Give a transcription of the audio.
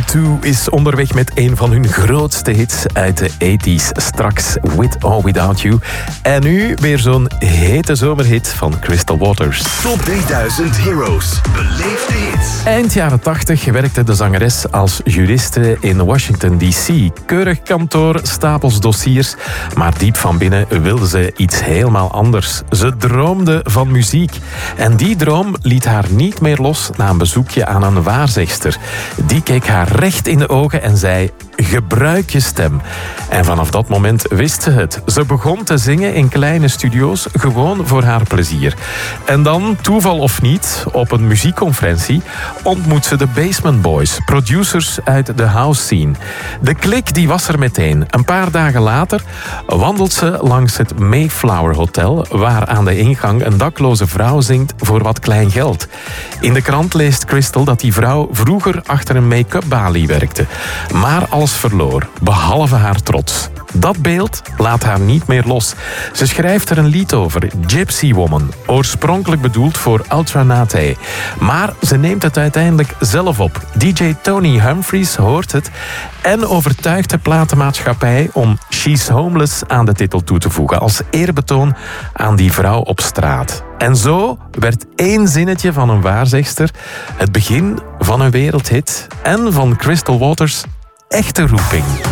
U2 is onderweg met een van hun grootste hits uit de 80s. Straks With or Without You. En nu weer zo'n hete zomerhit van Crystal Waters. Top 3000 Heroes. Beleef de hits. Eind jaren 80 werkte de zangeres als juriste in Washington D.C. Keurig kantoor, stapels dossiers. Maar diep van binnen wilde ze iets helemaal anders. Ze droomde van muziek. En die droom liet haar niet meer los na een bezoekje aan een waarzegster. Die keek haar recht in de ogen en zei: gebruik je stem. En vanaf dat moment wist ze het. Ze begon te zingen in kleine studio's, gewoon voor haar plezier. En dan, toeval of niet, op een muziekconferentie ontmoet ze de Basement Boys, producers uit de house scene. De klik die was er meteen. Een paar dagen later wandelt ze langs het Mayflower Hotel, waar aan de ingang een dakloze vrouw zingt voor wat klein geld. In de krant leest Crystal dat die vrouw vroeger achter een make-up balie werkte, maar alles verloor, behalve haar trots. Dat beeld laat haar niet meer los. Ze schrijft er een lied over, Gypsy Woman, oorspronkelijk bedoeld voor Ultra Nate. Maar ze neemt het uiteindelijk zelf op. DJ Tony Humphries hoort het en overtuigt de platenmaatschappij om She's Homeless aan de titel toe te voegen, als eerbetoon aan die vrouw op straat. En zo werd één zinnetje van een waarzegster het begin van een wereldhit en van Crystal Waters' echte roeping.